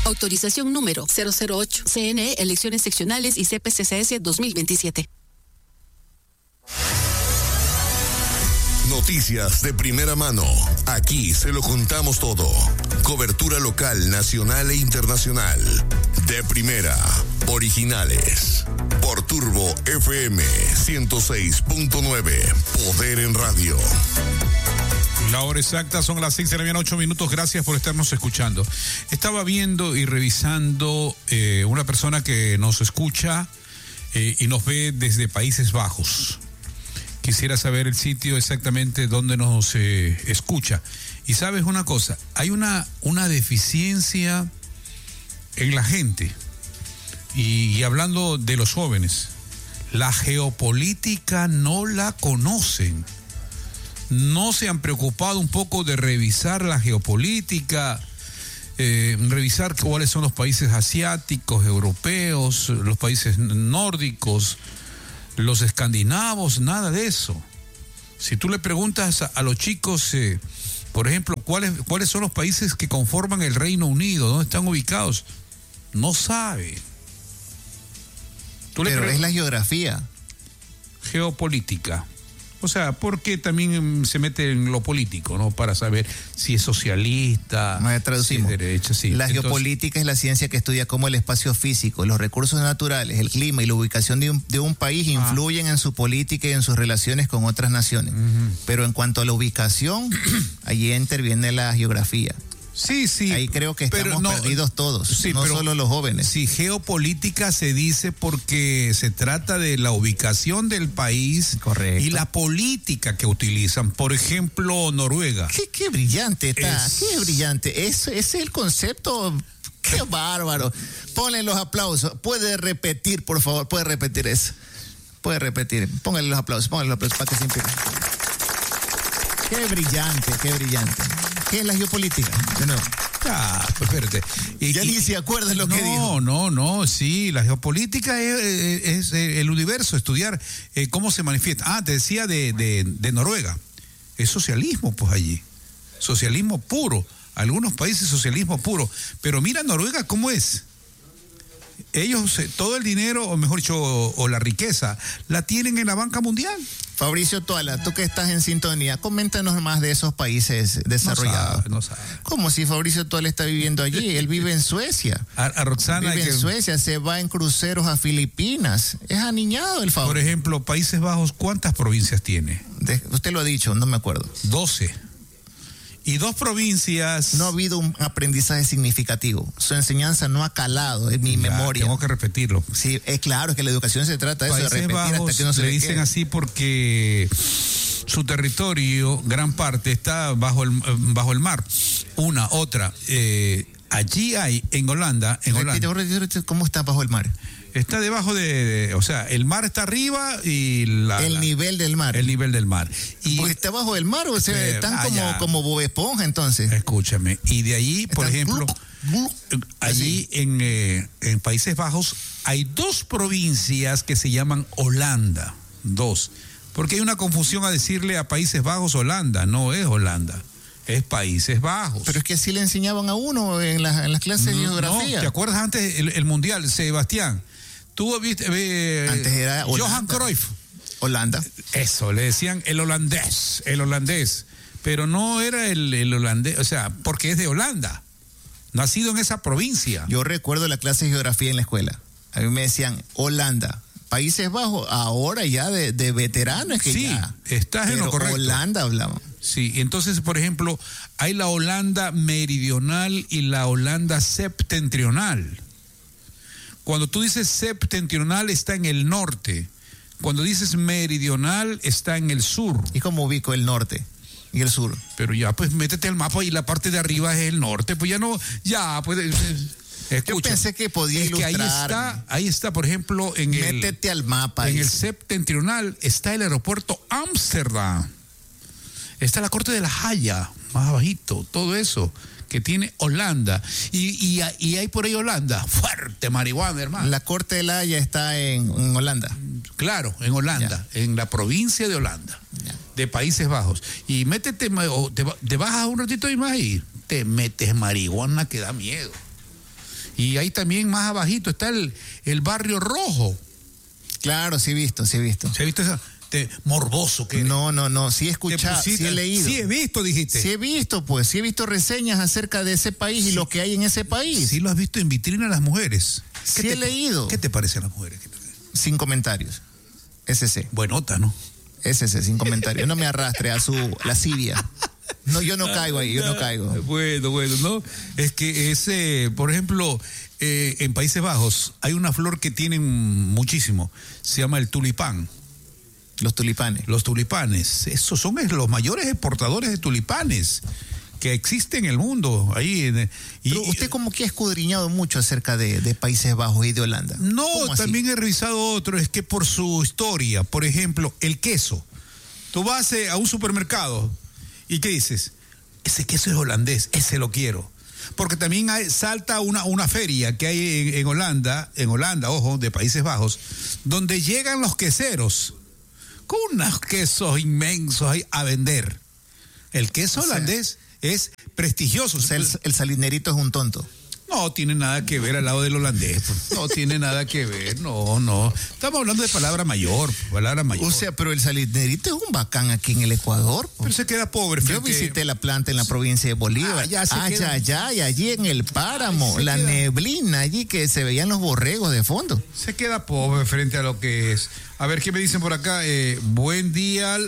Autorización número 008. CNE, elecciones seccionales y CPCCS 2027. Noticias de primera mano. Aquí se lo contamos todo. Cobertura local, nacional e internacional. De primera. Originales. Por Turbo FM 106.9. Poder en radio. La hora exacta son las 6:08 a.m. Gracias por estarnos escuchando. Estaba viendo y revisando una persona que nos escucha y nos ve desde Países Bajos. Quisiera saber el sitio exactamente donde nos escucha. Y sabes una cosa, hay una deficiencia en la gente. Y hablando de los jóvenes, la geopolítica no la conocen. No se han preocupado un poco de revisar la geopolítica, revisar cuáles son los países asiáticos, europeos, los países nórdicos, los escandinavos, nada de eso. Si tú le preguntas a los chicos, por ejemplo, ¿cuáles son los países que conforman el Reino Unido? ¿Dónde están ubicados? No sabe. Pero es la geografía. Geopolítica. O sea, porque también se mete en lo político, ¿no? Para saber si es socialista, si es derecha, sí. La geopolítica es la ciencia que estudia cómo el espacio físico, los recursos naturales, el clima y la ubicación de un país influyen en su política y en sus relaciones con otras naciones. Pero en cuanto a la ubicación, allí interviene la geografía. Sí, sí. Ahí creo que estamos perdidos todos, sí, no solo los jóvenes. Sí, geopolítica se dice porque se trata de la ubicación del país. Correcto. Y la política que utilizan. Por ejemplo, Noruega. Qué brillante está, qué brillante. Ese es el concepto. Qué bárbaro. Ponle los aplausos. Puede repetir, por favor, puede repetir eso. Puede repetir. Póngale los aplausos para que se imprima. Qué brillante, qué brillante. ¿Qué es la geopolítica? De nuevo. Pues espérate. Ya ni se acuerda lo que dijo. No, sí, la geopolítica es el universo, estudiar cómo se manifiesta. Te decía de Noruega. Es socialismo, pues allí. Socialismo puro. Algunos países socialismo puro. Pero mira Noruega cómo es. Ellos, todo el dinero, o mejor dicho, o la riqueza, la tienen en la banca mundial. Fabricio Toala, tú que estás en sintonía, coméntanos más de esos países desarrollados. No sabe. ¿Cómo si Fabricio Toala está viviendo allí? Él vive en Suecia. A Roxana. Vive en Suecia, se va en cruceros a Filipinas. Es aniñado el Fabricio. Por ejemplo, Países Bajos, ¿cuántas provincias tiene? Usted lo ha dicho, no me acuerdo. 12. Y 2 provincias. No ha habido un aprendizaje significativo. Su enseñanza no ha calado en mi memoria. Tengo que repetirlo. Sí, es claro que la educación se trata de eso, de repetir Bajos hasta que no se le dicen así porque su territorio, gran parte, está bajo el mar. Otra. Allí hay, en Holanda. ¿Cómo está bajo el mar? Está debajo o sea, el mar está arriba y el nivel del mar. El nivel del mar. Y porque está bajo el mar, o sea, están como Bob Esponja, entonces. Escúchame. Y de allí, por ejemplo, allí en Países Bajos hay 2 provincias que se llaman Holanda. 2. Porque hay una confusión a decirle a Países Bajos Holanda. No es Holanda. Es Países Bajos. Pero es que así le enseñaban a uno en las clases de geografía. No, ¿te acuerdas antes el Mundial, Sebastián? Tú viste, antes era Johan Cruyff. Holanda. Eso, le decían el holandés. Pero no era el holandés, o sea, porque es de Holanda. Nacido en esa provincia. Yo recuerdo la clase de geografía en la escuela. A mí me decían Holanda. Países Bajos, ahora ya de veteranos que sí, ya. Estás en lo correcto. Holanda hablaban. Sí, entonces, por ejemplo, hay la Holanda meridional y la Holanda septentrional. Cuando tú dices septentrional está en el norte. Cuando dices meridional está en el sur. ¿Y cómo ubico el norte y el sur? Pero ya, pues métete al mapa y la parte de arriba es el norte. Pues escucha. Yo pensé que podía ilustrar. Que ahí está, por ejemplo, métete al mapa. En el septentrional está el aeropuerto Ámsterdam. Está la Corte de la Haya, más abajito, todo eso que tiene Holanda. Y hay por ahí Holanda, fuerte marihuana, hermano. La Corte de la Haya está en Holanda. Claro, en Holanda, en la provincia de Holanda, de Países Bajos. Y métete, te bajas un ratito y más y te metes marihuana que da miedo. Y ahí también más abajito está el Barrio Rojo. Claro, sí he visto. ¿Se ha visto esa? Morboso que No, sí he escuchado, sí he leído. Sí he visto, dijiste. Sí he visto reseñas acerca de ese país y lo que hay en ese país. Sí lo has visto en vitrina las mujeres. Sí he leído. ¿Qué te parecen las mujeres? Sin comentarios. SC. Buenota, ¿no? SC, sin comentarios. No me arrastre a la Siria. No, yo no caigo ahí, yo no caigo. Bueno, ¿no? Es que por ejemplo, en Países Bajos hay una flor que tienen muchísimo. Se llama el tulipán. Los tulipanes. Los tulipanes. Esos son los mayores exportadores de tulipanes que existen en el mundo. Pero usted como que ha escudriñado mucho acerca de Países Bajos y de Holanda. No, también he revisado otro. Es que por su historia, por ejemplo, el queso. Tú vas a un supermercado y ¿qué dices? Ese queso es holandés, ese lo quiero. Porque también salta una feria que hay en Holanda, ojo, de Países Bajos, donde llegan los queseros con unos quesos inmensos ahí a vender. El queso holandés es prestigioso. O sea, el salinerito es un tonto. No tiene nada que ver al lado del holandés. No tiene nada que ver, no. Estamos hablando de palabra mayor. O sea, pero el salinerito es un bacán aquí en el Ecuador. Pero se queda pobre. Yo visité la planta en la provincia de Bolívar. Y allí en el páramo, la neblina allí que se veían los borregos de fondo. Se queda pobre frente a lo que es. A ver, ¿qué me dicen por acá? Buen día,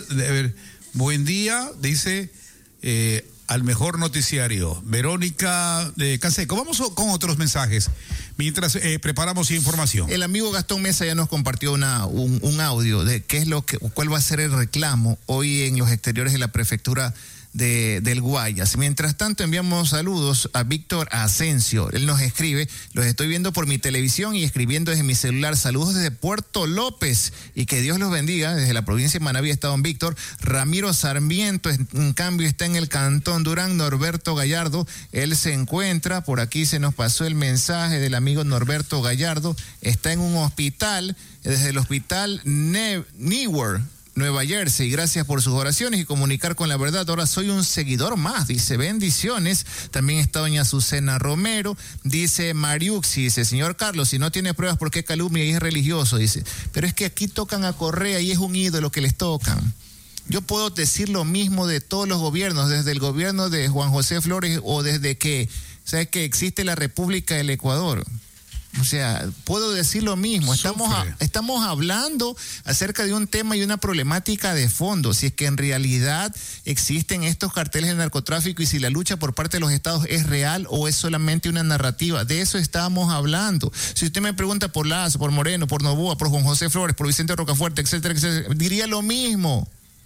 dice... al mejor noticiario, Verónica Canseco. Vamos con otros mensajes mientras preparamos información. El amigo Gastón Mesa ya nos compartió un audio de cuál va a ser el reclamo hoy en los exteriores de la prefectura del Guayas. Mientras tanto, enviamos saludos a Víctor Asensio. Él nos escribe: los estoy viendo por mi televisión y escribiendo desde mi celular. Saludos desde Puerto López y que Dios los bendiga. Desde la provincia de Manabí está don Víctor. Ramiro Sarmiento, en cambio, está en el Cantón Durán. Norberto Gallardo, él se encuentra, por aquí se nos pasó el mensaje del amigo Norberto Gallardo, está en un hospital, desde el hospital Newark, Nueva Jersey. Gracias por sus oraciones y comunicar con la verdad. Ahora soy un seguidor más, dice, bendiciones. También está doña Azucena Romero, dice Mariuxi, dice, señor Carlos, si no tiene pruebas, ¿por qué calumnia y es religioso? Dice, pero es que aquí tocan a Correa y es un ídolo que les tocan. Yo puedo decir lo mismo de todos los gobiernos, desde el gobierno de Juan José Flores o desde que existe la República del Ecuador. O sea, puedo decir lo mismo. Estamos hablando acerca de un tema y una problemática de fondo. Si es que en realidad existen estos carteles de narcotráfico y si la lucha por parte de los estados es real o es solamente una narrativa. De eso estamos hablando. Si usted me pregunta por Lazo, por Moreno, por Noboa, por Juan José Flores, por Vicente Rocafuerte, etcétera, etcétera, diría lo mismo.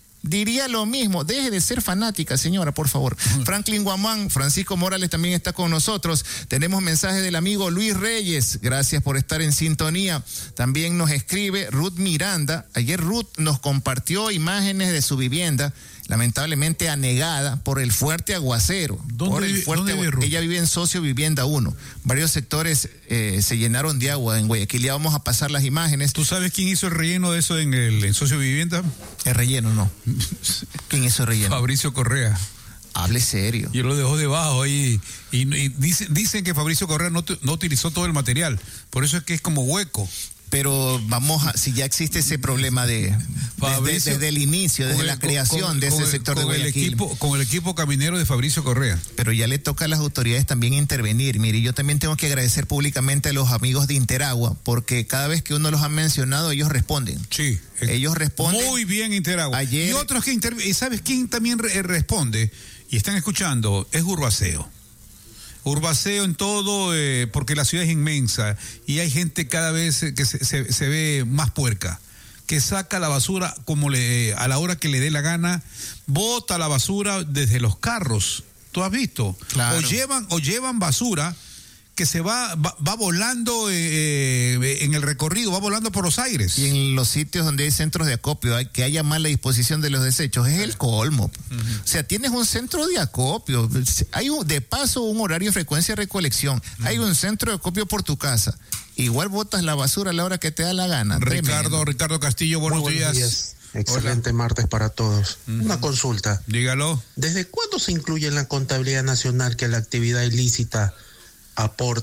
Deje de ser fanática, señora, por favor. Franklin Guamán, Francisco Morales también está con nosotros. Tenemos mensaje del amigo Luis Reyes. Gracias por estar en sintonía. También nos escribe Ruth Miranda. Ayer Ruth nos compartió imágenes de su vivienda, lamentablemente anegada por el fuerte aguacero. ¿Dónde vive Ruth? Ella vive en Socio Vivienda 1. Varios sectores se llenaron de agua en Guayaquil. Ya vamos a pasar las imágenes. ¿Tú sabes quién hizo el relleno de eso en Socio Vivienda? El relleno, no. ¿Quién hizo el relleno? Fabricio Correa. Hable serio. Y lo dejó debajo ahí. Y dicen que Fabricio Correa no utilizó todo el material. Por eso es que es como hueco. Pero si ya existe ese problema desde el inicio, desde la creación de ese sector de Guayaquil. Con el equipo caminero de Fabricio Correa. Pero ya le toca a las autoridades también intervenir. Mire, yo también tengo que agradecer públicamente a los amigos de Interagua, porque cada vez que uno los ha mencionado, ellos responden. Sí. Ellos responden. Muy bien, Interagua. Ayer, y otros que intervienen. ¿Y sabes quién también responde? Y están escuchando, es Urbaceo. Urbaceo en todo, porque la ciudad es inmensa y hay gente cada vez que se ve más puerca, que saca la basura a la hora que le dé la gana, bota la basura desde los carros. ¿Tú has visto? Claro. O llevan basura que se va volando en el recorrido, va volando por los aires. Y en los sitios donde hay centros de acopio, que haya mala disposición de los desechos, es el colmo. O sea, tienes un centro de acopio, hay de paso un horario de frecuencia de recolección, hay un centro de acopio por tu casa, igual botas la basura a la hora que te da la gana. Ricardo Castillo, buenos días. Excelente martes para todos. Una consulta. Dígalo. ¿Desde cuándo se incluye en la contabilidad nacional que la actividad ilícita aporta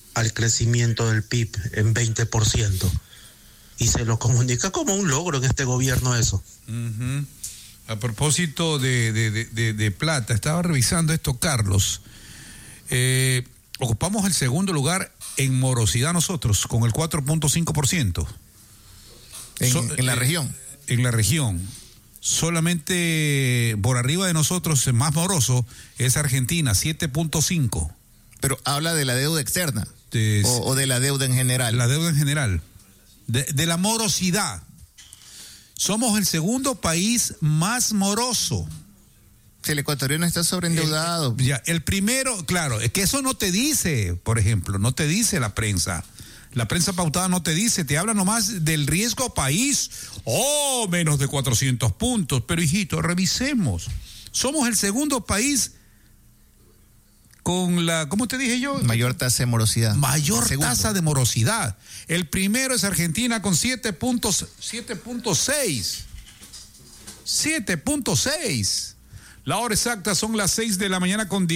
al crecimiento del PIB en 20%. Y se lo comunica como un logro en este gobierno eso. Uh-huh. A propósito de plata, estaba revisando esto, Carlos. Ocupamos el segundo lugar en morosidad nosotros, con el 4.5%. En la región. En la región. Solamente por arriba de nosotros, el más moroso, es Argentina, 7.5%. Pero habla de la deuda externa o de la deuda en general. La deuda en general. De la morosidad. Somos el segundo país más moroso. Si el ecuatoriano está sobreendeudado. El primero, claro, es que eso no te dice, por ejemplo, no te dice la prensa. La prensa pautada no te dice, te habla nomás del riesgo país. Menos de 400 puntos. Pero hijito, revisemos. Somos el segundo país con la, ¿cómo te dije yo? Mayor tasa de morosidad. Mayor tasa de morosidad. El primero es Argentina con 7.6. 7.6. La hora exacta son las 6 de la mañana con